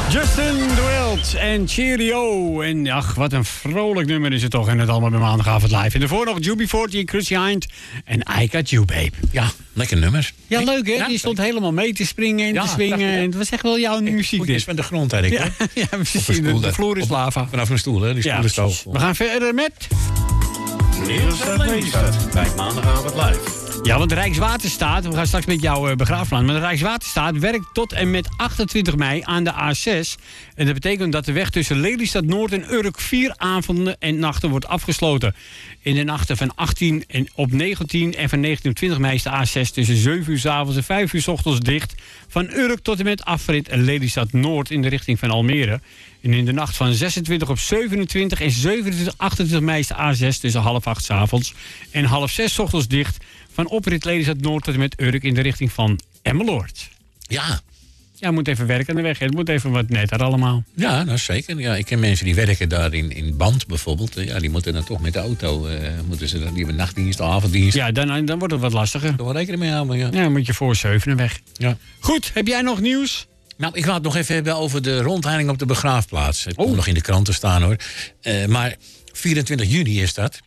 Justin Dwilt en Cheerio. En ach, wat een vrolijk nummer is het toch. En het allemaal bij Maandagavond Live. En daarvoor nog UB40 en Chrissy Hind en I Got You, Babe. Ja, lekker nummers. Ja, leuk hè? Ja, Die stond helemaal mee te springen en te swingen. En het was echt wel jouw muziek. Goed is met de grond, hè? Ja, ja, precies. De vloer is lava. Vanaf een stoel, hè? Die stoel is stof. We gaan verder met... Nieuws uit Lelystad bij Maandagavond Live. Ja, want de Rijkswaterstaat, we gaan straks met jouw begraafplaats, maar de Rijkswaterstaat werkt tot en met 28 mei aan de A6. En dat betekent dat de weg tussen Lelystad Noord en Urk 4 avonden en nachten wordt afgesloten. In de nachten van 18 en op 19 en van 19 op 20 mei is de A6 tussen 7 uur 's avonds en 5 uur 's ochtends dicht. Van Urk tot en met afrit Lelystad Noord in de richting van Almere. En in de nacht van 26 op 27 en 27 28 mei is de A6 tussen 7:30 's avonds en 5:30 's ochtends dicht. Van oprit Lelystad Noord tot en met Urk in de richting van Emmeloord. Ja. Ja, moet even werken aan de weg. Het moet even wat netter allemaal. Ja, nou zeker. Ja, ik ken mensen die werken daar in Band bijvoorbeeld. Ja, die moeten dan toch met de auto. Moeten ze dan, die hebben nachtdienst, avonddienst. Ja, dan wordt het wat lastiger. Daar wel rekening mee houden, ja. Ja, dan moet je voor 7 weg. Ja. Goed, heb jij nog nieuws? Nou, ik wou het nog even hebben over de rondleiding op de begraafplaats. Het komt nog in de kranten staan, hoor. Maar 24 juni is dat.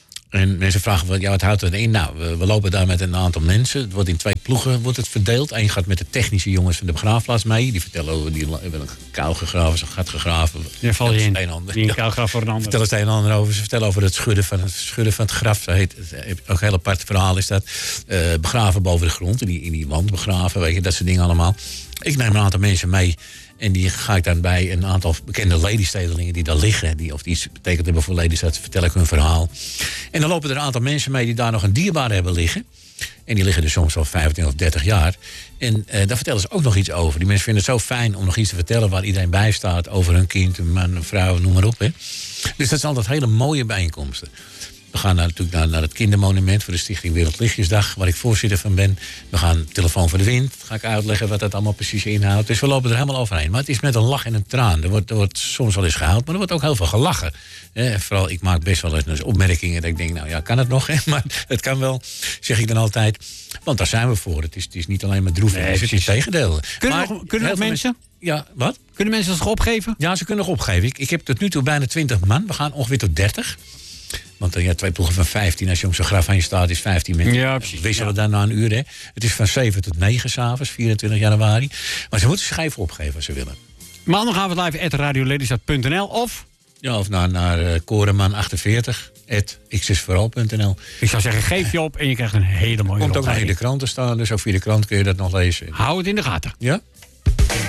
En mensen vragen, wat houdt dat in? Nou, we lopen daar met een aantal mensen. Het wordt in 2 ploegen verdeeld. Eén gaat met de technische jongens van de begraafplaats mee. Die vertellen over die hebben een kuil gegraven, zo'n gat gegraven. Ja, val je in. Die een kuil graf voor een ander. Vertellen het een en ander over. Ze vertellen over het schudden van het graf. Dat heet, ook een heel apart verhaal is dat. Begraven boven de grond, in die wand begraven, weet je, dat soort dingen allemaal. Ik neem een aantal mensen mee. En die ga ik dan bij een aantal bekende Lelystedelingen die daar liggen. Of die iets betekend hebben voor Lelystad, vertel ik hun verhaal. En dan lopen er een aantal mensen mee die daar nog een dierbare hebben liggen. En die liggen er soms al 25 of 30 jaar. En daar vertellen ze ook nog iets over. Die mensen vinden het zo fijn om nog iets te vertellen waar iedereen bij staat. Over hun kind, een man, een vrouw, noem maar op. Hè. Dus dat zijn altijd hele mooie bijeenkomsten. We gaan natuurlijk naar het kindermonument voor de Stichting Wereldlichtjesdag, waar ik voorzitter van ben. We gaan Telefoon voor de Wind. Ga ik uitleggen wat dat allemaal precies inhoudt. Dus we lopen er helemaal overheen. Maar het is met een lach en een traan. Er wordt soms wel eens gehuild, maar er wordt ook heel veel gelachen. Vooral, ik maak best wel eens opmerkingen dat ik denk, nou ja, kan het nog? Maar het kan wel, zeg ik dan altijd. Want daar zijn we voor. Het is niet alleen maar droevig. Nee, het is tegendeel. Kunnen nog mensen? Ja, wat? Kunnen mensen zich opgeven? Ja, ze kunnen nog opgeven. Ik heb tot nu toe bijna 20 man. We gaan ongeveer tot 30. Want 2 ploegen van 15, als je om zo'n graf aan je staat, is 15 mensen. Ja, precies. Wisselen dan na een uur, hè. Het is van 7 tot 9 s'avonds, 24 januari. Maar ze moeten zich even opgeven als ze willen. Maandagavond live @radiolelystad.nl of? Ja, of naar koreman48@xsvooral.nl. Ik zou zeggen, geef je op en je krijgt een hele mooie Komt ook nog in de kranten staan, dus ook via de krant kun je dat nog lezen. Hou het in de gaten. Ja?